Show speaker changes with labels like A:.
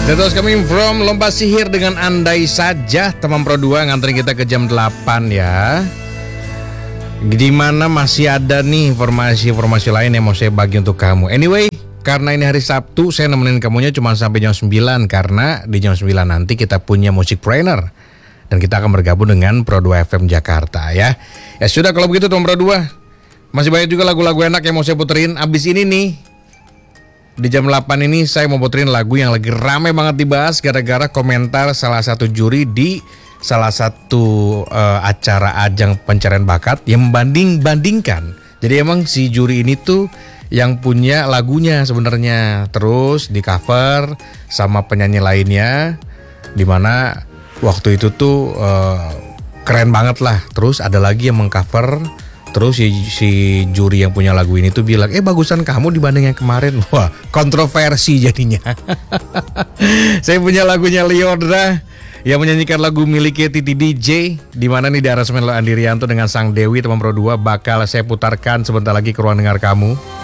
A: Terus coming from Lomba Sihir dengan Andai Saja. Teman Pro 2 nganterin kita ke jam 8 ya. Dimana masih ada nih informasi-informasi lain yang mau saya bagi untuk kamu. Anyway, karena ini hari Sabtu, saya nemenin kamunya cuma sampai jam 9. Karena di jam 9 nanti kita punya Music Trainer. Dan kita akan bergabung dengan Pro 2 FM Jakarta ya. Ya sudah kalau begitu teman Pro 2. Masih banyak juga lagu-lagu enak yang mau saya puterin. Abis ini nih, di jam 8 ini saya mau puterin lagu yang lagi ramai banget dibahas gara-gara komentar salah satu juri di salah satu acara ajang pencarian bakat yang membanding-bandingkan. Jadi emang si juri ini tuh yang punya lagunya sebenarnya, terus di cover sama penyanyi lainnya, dimana waktu itu tuh keren banget lah. Terus ada lagi yang mengcover. Terus si juri yang punya lagu ini tuh bilang, bagusan kamu dibanding yang kemarin. Wah, kontroversi jadinya. Saya punya lagunya Lyodra yang menyanyikan lagu miliknya Titi DJ, di mana nih di aransemen Andi Rianto dengan Sang Dewi. Teman Pro 2 bakal saya putarkan sebentar lagi ke ruang dengar kamu.